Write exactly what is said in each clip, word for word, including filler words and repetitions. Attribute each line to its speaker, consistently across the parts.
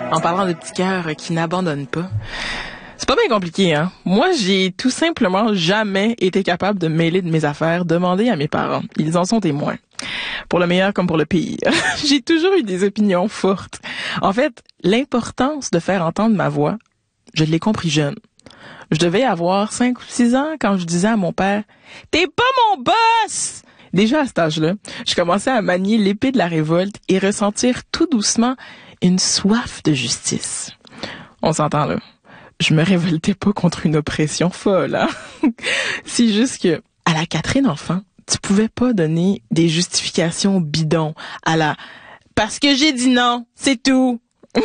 Speaker 1: En parlant de petits cœurs qui n'abandonnent pas, c'est pas bien compliqué, hein? Moi, j'ai tout simplement jamais été capable de me mêler de mes affaires, demander à mes parents. Ils en sont témoins. Pour le meilleur comme pour le pire. J'ai toujours eu des opinions fortes. En fait, l'importance de faire entendre ma voix, je l'ai compris jeune. Je devais avoir cinq ou six ans quand je disais à mon père « T'es pas mon boss! » Déjà à cet âge-là, je commençais à manier l'épée de la révolte et ressentir tout doucement une soif de justice. On s'entend là. Je me révoltais pas contre une oppression folle, hein? C'est juste que, à la Catherine enfant, tu pouvais pas donner des justifications bidons à la « parce que j'ai dit non, c'est tout ».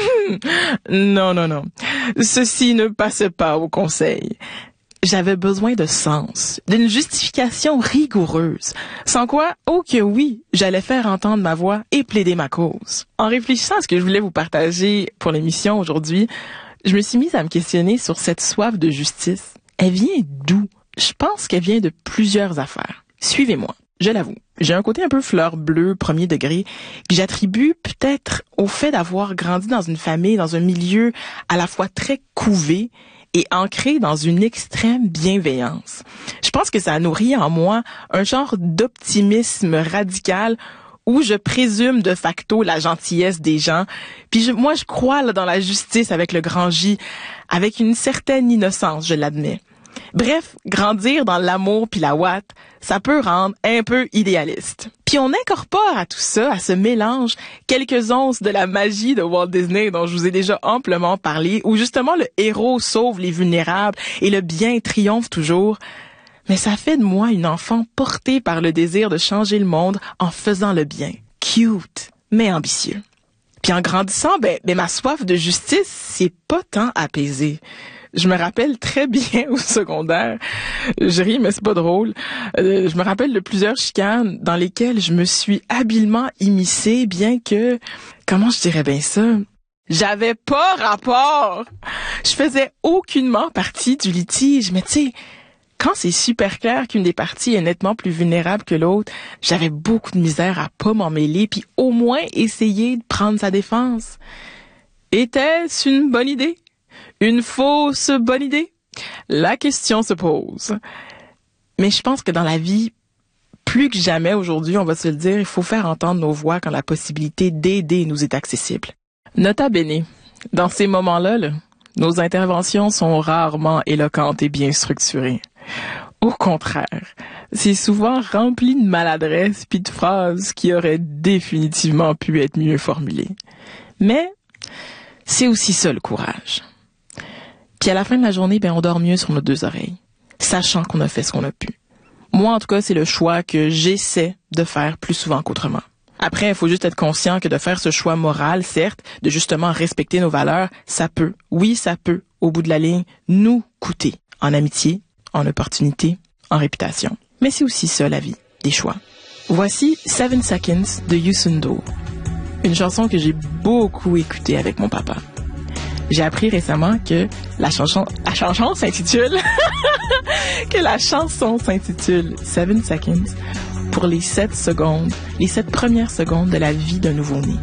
Speaker 1: Non, non, non. Ceci ne passait pas au conseil. J'avais besoin de sens, d'une justification rigoureuse, sans quoi, oh que oui, j'allais faire entendre ma voix et plaider ma cause. En réfléchissant à ce que je voulais vous partager pour l'émission aujourd'hui, je me suis mise à me questionner sur cette soif de justice. Elle vient d'où? Je pense qu'elle vient de plusieurs affaires. Suivez-moi, je l'avoue. J'ai un côté un peu fleur bleue, premier degré, que j'attribue peut-être au fait d'avoir grandi dans une famille, dans un milieu à la fois très couvé et ancré dans une extrême bienveillance. Je pense que ça a nourri en moi un genre d'optimisme radical où je présume de facto la gentillesse des gens. Puis je, moi, je crois là, dans la justice avec le grand J, avec une certaine innocence, je l'admets. Bref, grandir dans l'amour puis la ouate, ça peut rendre un peu idéaliste. Puis on incorpore à tout ça, à ce mélange, quelques onces de la magie de Walt Disney dont je vous ai déjà amplement parlé, où justement le héros sauve les vulnérables et le bien triomphe toujours. Mais ça fait de moi une enfant portée par le désir de changer le monde en faisant le bien. Cute, mais ambitieux. Puis en grandissant, ben, ben ma soif de justice, c'est pas tant apaisée. Je me rappelle très bien au secondaire, je ris mais c'est pas drôle, euh, je me rappelle de plusieurs chicanes dans lesquelles je me suis habilement immiscée, bien que, comment je dirais bien ça, j'avais pas rapport. Je faisais aucunement partie du litige, mais tu sais, quand c'est super clair qu'une des parties est nettement plus vulnérable que l'autre, j'avais beaucoup de misère à pas m'en mêler puis au moins essayer de prendre sa défense. Était-ce une bonne idée? Une fausse bonne idée? La question se pose. Mais je pense que dans la vie, plus que jamais aujourd'hui, on va se le dire, il faut faire entendre nos voix quand la possibilité d'aider nous est accessible. Nota bene, dans ces moments-là, là, nos interventions sont rarement éloquentes et bien structurées. Au contraire, c'est souvent rempli de maladresse puis de phrases qui auraient définitivement pu être mieux formulées. Mais c'est aussi ça le courage. Puis à la fin de la journée, ben on dort mieux sur nos deux oreilles, sachant qu'on a fait ce qu'on a pu. Moi, en tout cas, c'est le choix que j'essaie de faire plus souvent qu'autrement. Après, il faut juste être conscient que de faire ce choix moral, certes, de justement respecter nos valeurs, ça peut, oui, ça peut, au bout de la ligne, nous coûter en amitié, en opportunité, en réputation. Mais c'est aussi ça, la vie, des choix. Voici Seven Seconds de Yusundo, une chanson que j'ai beaucoup écoutée avec mon papa. J'ai appris récemment que la chanson, la chanson s'intitule, que la chanson s'intitule Seven Seconds pour les sept secondes, les sept premières secondes de la vie d'un nouveau-né.